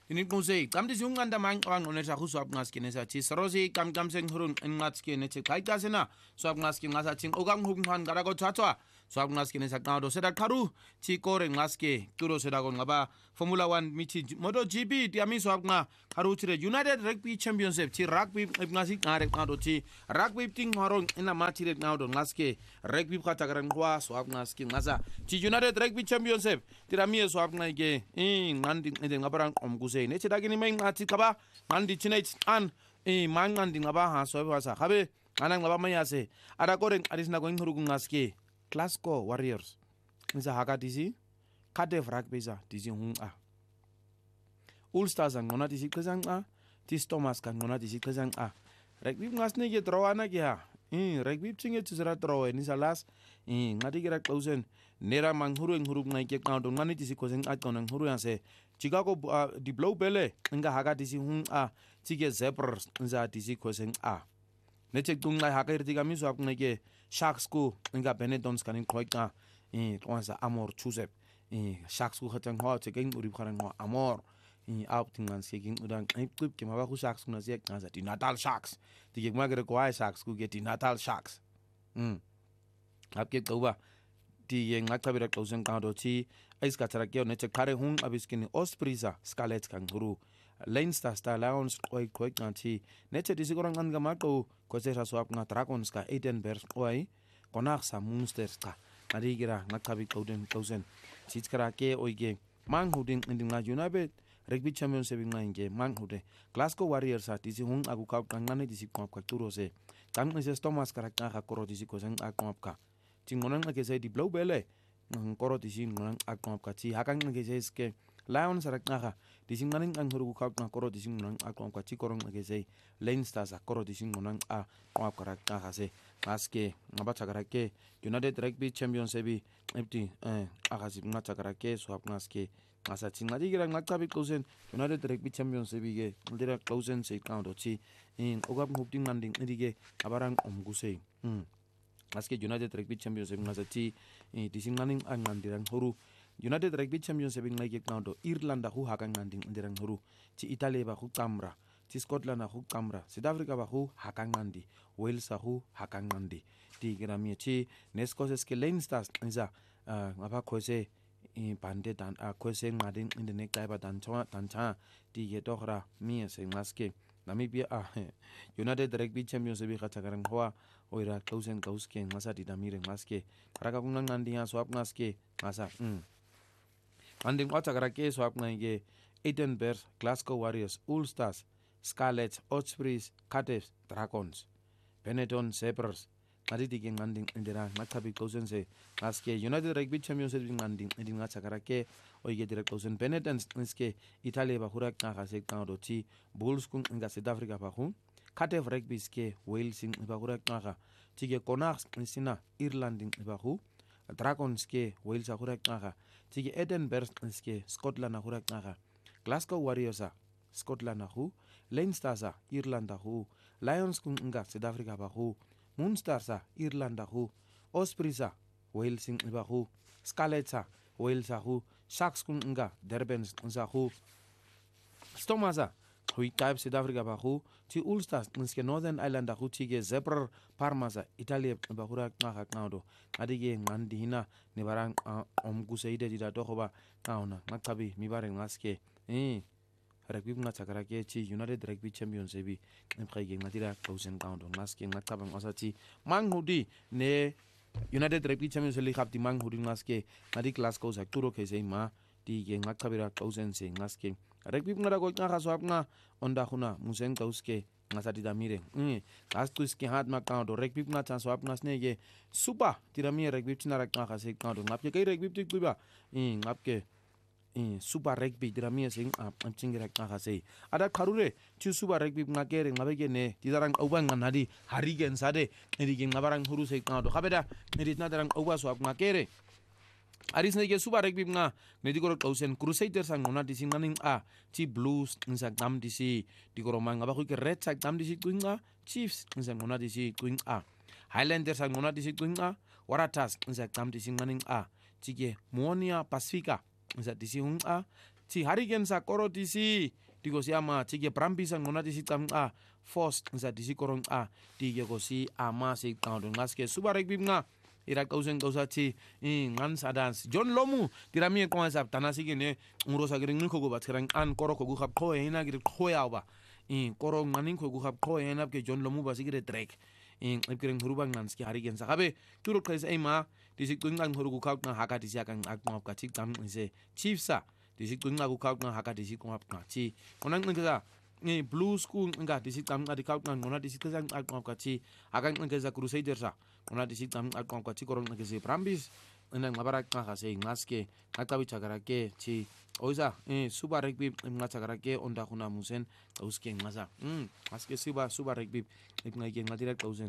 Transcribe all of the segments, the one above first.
Inikuze kamdisi unganda mang wangonesha khuswap ngaski nesathi serosi kam senghurun ngaski nethi khaikasena swap ngaski ngasathi okanghukunhan ngara ko thathwa swap ngaski nesaqado seda qaru thi kore ngaski turo seda ko ngaba Formula 1 mithi MotoGP tiami swap nga qaru thire United Rugby Championship thi rugby ngasi ngare qado thi rugby ting ngaro ina mathire ngado ngaski rugby khatakaran kwa swap ngaski ngasa thi United Rugby Championship tirami swap ngake ngandi ngabarang omkuse nethi dakini mayingathi qaba ngandi teenage an mangandi ngaba haso basa khabe ana ngaba mayase ara kore adisina ko nguru ngaski Glasgow Warriors nisa hakatisi Cardiff Rugby za disi hunga Ulstars ngona disi qizanga tis Thomas ngona disi qizanga rugby ngasne ke drawana ke ha rugby tsinge tsira drawe nisa las ngati kira closen nera manghuru ngake qando ngani disi kosen aqona nguru yase Chicago di blow bele nga hakatisi hunga tsike Zebras nza disi kosen neche qunga hakirti kamiswa ngeke Sharks ku nga Benetton skanin khoika twanza Amor Chusep Sharks ku khatang ho tseng uri kharang ho Amor out tingan seking udang qip ke maba ku Sharks kuna se ngaza di Natal Sharks dige magere ko ai Sharks ku ke di Natal Sharks apke qoba di ngakhabira qausen qado thi aiskathara ke neche khare hung abiskini Ospreys Scarlets Kangaroo Leinster Star Lions koi kanthi neche disikorang anga maqo kosera swap nga Dragons ka Edinburgh oi konak sa Munsters ka arigira ngakhabi qawden qausen chitskara ke oige manghuding indinga United Rugby Championship nge manghude Glasgow Warriors disi hung agu ka qangane disi qop ka turose qangise Thomas karakka ka koro disi kosen aqop ka tingonan ke sai di blow bele ngoro disi ngonan aqop ka ti hakang ke sai Lions raknaha disinganing ang huru ka koro dising nang akong ka chikorong agese Leinster sa koro dising nang kwa karakta se aske ngabachagarake United Rugby Championship empty agasi ngachagarake swap ngaske asa chingadi girang ngakabi closen United Rugby Championship ge ndira closen se count chi ogap hopting landing ndige abarang omguse aske United Rugby Championship ngasachi disinganing ang ndirang huru United Rugby Championship ngake kaundo Irlanda hu hakang nganding ndirang huru chi Italy ba hu kamra chi Scotland hu kamra South Africa ba hu hakang ngandi Wales hu hakang ngandi ti grami chi Nescos ke Leinster nza ngaba khose bande dan khose ngading in the next type dan cha ti ge dokhra mi se ngaske Namibia United Rugby Championship khachagarang hoa oira closen kauske ngasa di damire ngaske raka kunang ngandi swap ngaske ngasa Anding Otagarake swap nge Edinburgh, Glasgow Warriors, Ulstars, Scarlets, Ospreys, Cardiff, Dragons, Benetton, Zebras, Naditi Nganding Indira, Natabi Closense, Aske, United Rugby Championship Nganding, Inding Otagarake, Oye Direct Closen, Benetton, Nske, Italy Bahurak Nahasek Nandoti, Bulls Kung in South Africa Bahu, Cardiff Rugby Ske, Wales in Bahurak Naha, Tige Konaks Nisina, Ireland in Bahu, Dragons ke Wales hurak naga tigi Edinburgh ke Scotland hurak naga Glasgow Warriors Scotland hu Leinster Irland hu Lions kun nga South Africa ba hu Munsters Irland hu Ospreys Wales in ba hu Scarlets Wales hu Sharks kun nga Durban hu Stormers hui type South Africa ba hu ti Ulsters nske Northern Ireland hu tige Zebra Parma Italy ba hura ngaka ngado adige ngandi hina ne barang omguseide dida dohoba kauna ngakabi mi bare ngaske rugby ngachagarake chi United Rugby Championship mkhayge ngadira closen count ngaske ngakaba ngosati manghudi ne United Rugby Championship khapti manghudi ngaske ngadi Glasgow za turo kese ma dige ngakabira closen se ngaske rugby ngara ko ngaka swap nga onda khuna museng kauske ngasati damire astu ski hat ma count rugby na chance swap ngasne ge super tirami rugby tinara ngaka se count ngapke kai rugby tikbiba ngapke super rugby tirami sing amchingira ngaka se ada kharure chu super rugby ngakere ngabege ne tidarang obang nganadi harigen sade ndige ngabarang huru se count khabeda niditna darang oba swap ngakere Arisne ke super rugby nga medikoro kausen Crusaders ang ngona disinganing chi Blues nsa gam disi dikoro manga ba ku ke Red sa gam disi kuinga Chiefs nsa ngona disi kuinga Highlanders ang ngona disi kuinga Waratahs nsa gam disinganing chi ke Monia Pacifica nsa disi hunga ti Hurricanes koro tisi tiko siama tike Brumbies ngona tisi tamqa Force nza tisi korong tike kosi ama si tangdo ngaske Super Rugby nga ira kausen kausati ngan sadans John Lomu tirami ko sa tanasi gene ngurosa gering ko go batkran an koro ko khap ko ina gir khoya ba koro nganin ko khap ko ina ke John Lomu ba sigire trek gering hurubang nanski Hurricanes kabe turo kres ema disik tungang hurugu khap na haka disia kan akma ka tik tam se Chiefsa disik tungang ku khap na haka disik ko hap na chi onang ngza Blues ku nga disik tam adi khap na ngona disik kazang akma ka chi akan ngza Crusaders ona disik tam akma ka chi korong ngze Brumbies ina ngabarak ka se ngaske ngatabi chagarake chi oisa Super Rugby ngachagarake onda khuna musen uske ngaza aske Super Rugby ngake ngadira kausen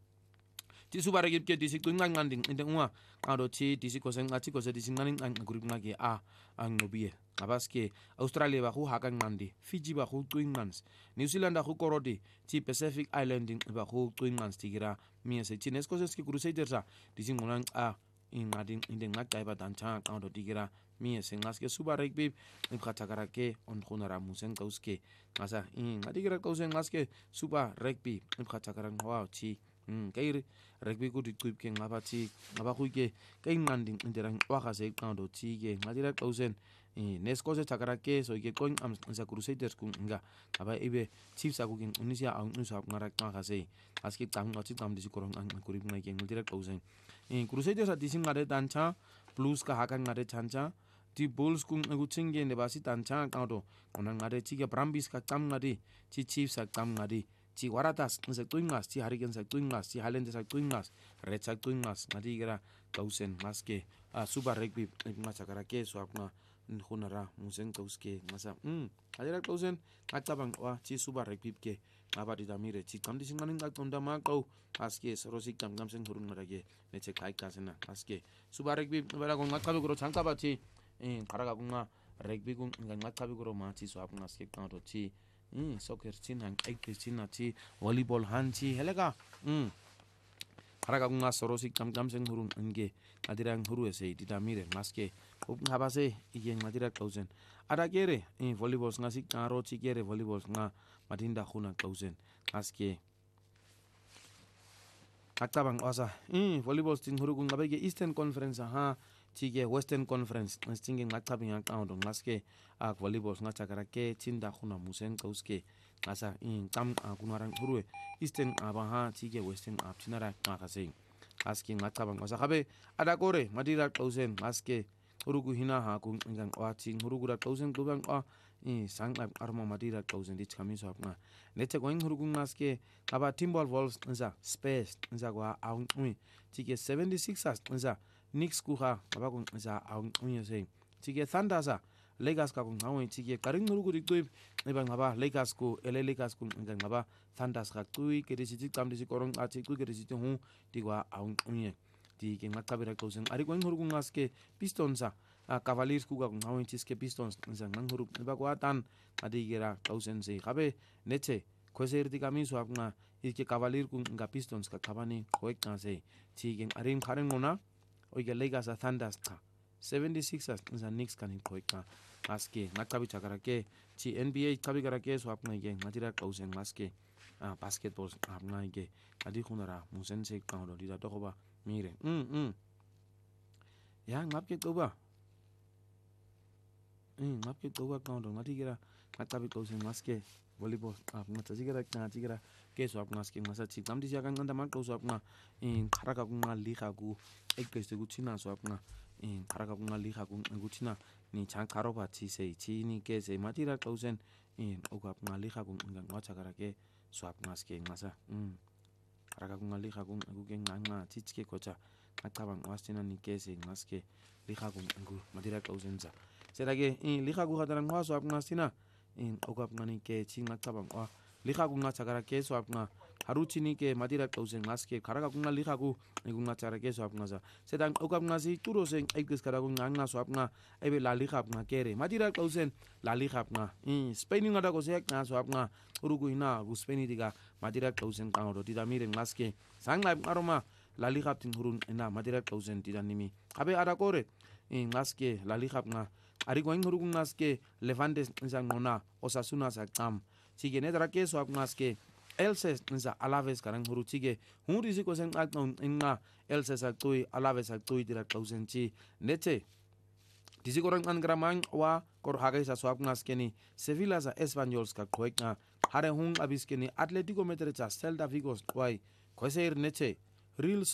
ti Super Rugby ke disik tungang nganding indengwa ado chi disik kosen ngati kose disik nganing group ngake nobie abaske Australia ba khu hakan ngandi Fiji ba khu twingmans New Zealand khu korodi ti Pacific Islanding ba khu twingmans tigira miese chi neskoseski Crusaders disik ngonang ingading indeng ngaka ba dancha ado tigira miese ngaske Super Rugby ngatagarake on khunara musen kauske ngasa ngadigira kausen ngaske Super Rugby ngatagarang wow chi kairi rugby ku dikuip ke ngabati ngabakuike kai nganding inderang wakase kando chige ngadira kausen nesko se takarake so ke koin am sa Crusaders ku nga aba ibe Chiefs ku kin unisia ang nusa ngara kase aski tam ngati tam disi korong ang kurip ngai ke ngadira kausen Crusaders disim ngade tancha Blues ka hakan ngade tancha ti Bulls ku nguchinge ne basi tancha kando onang ngade chige Brumbies ka tam ngadi chi Chiefs ka tam ngadi chi Waratahs nsa tuingas chi Hurricanes tuingas chi Highlanders tuingas Reds tuingas ngadi gara kausen maske Super Rugby ngachakara ke so apna khunara musen kauske ngasa adira kausen atabang wa chi Super Rugby ke abadi damire chi kamdi singaning ka tonda ma kau aske sorosi kamgam sen hurun ngarage neche kai kasena aske Super Rugby bara ko ngakabi gro changkabati karaga kunga rugby kun ngakabi gro ma chi so apna aske kanto chi soccer chin hang chin chi volleyball han chi helega haraga kunga sorosi kam seng hurun nge adirang huru ese ditamire maske habase igen madira kausen ada kere volleyball ngasi karo chi kere volleyball nga madinda khuna kausen maske aktabang asa volleyball tin huru kunga bege Eastern Conference chige Western Conference stinge ngaktabing account ngaske volleyball ngachakara chinda khuna musen kauske asa tam kunarang hurue Eastern chige Western chinara ngakase aske ngaktabang asa kabe ada kore madira kausen aske hurugu hina ku ngang watching hurugura kausen kubang sang arma madira kausen dit kami so apna nete going hurugu ngaske aba Timberwolves nza Space nza kwa chige 76ers nza Knicks kuha abakung za se chige Thunders Lakers ka kung hawen chige karing nurugu diktuip ibang ngaba Lakers ku LA Lakers ku ngaba Thunders ka tui kedisi tam disi korong achi ku kedisi hu digwa di ke ngakabira kausen ari ko nurugu ngaske Pistons Cavaliers ku ka kung hawen chiske Pistons ngang nurug ibagwa tan adigira kausen se kabe neche khoser dikami so apna ike Cavaliers ku nga Pistons ka khabani khoek na se chige arim kharen ngona oiga Lakers Thunders 76ers nza Knicks kan koika aske ngakabi chagarake chi NBA kabi garake so apna ge ngatira kausen maske basketball apna ge adi khunara musen se kauro dida to ba mire ya ngapke toba ngapke toba kauro ngati gira ngakabi kausen maske volleyball apna chajigira chajigira ke so apna maske ngasa chi tamdi jaga nganda ma kauso apna kharaga kunga liga ku ekeste guchina so apna kharaga kunga liga ku guchina ni chang kharo ba chi se chi ni ke se matira kausen oga apna liga ku ngwa chagara ke so apna maske ngasa kharaga kunga liga ku ge nganga chichke kocha akabang wasina ni ke se maske liga ku ngu matira kausen za serage liga ku hadaran ngwa so apna sina oga apna ni ke chi ngakabang wa liga ku nga chagara ke so apna haruchini ke madira kausen ngaske kharaga kunga liga ku ngunga chara ke so apna za sedang oga apna si turo se ekes kara ku nganga so apna ebe la liga apna kere madira kausen la liga apna Spain ngada ko se na so apna urugu ina gu Spain diga madira kausen kangoro dida mire ngaske sangla aroma la liga tin hurun ina madira kausen dida nimi abe ada kore ngaske la liga apna arikwa inghuru kungaske Levante siqinisa ngqona Osasuna saqam thike nedrakeso akungaske Elses siqinisa Alaves garanghuru thike huri ziko senqaqa unqinqa Elses aqoyi Alaves aqoyi diraxawsenthi nethe disiko ranqan gramang wa korhagaisa swakungaskeni Sevilla za Espanyol skaqhweqa hare hung abiskeni Atletico Madrid za Celta Vigo qwai khoseir nethe Real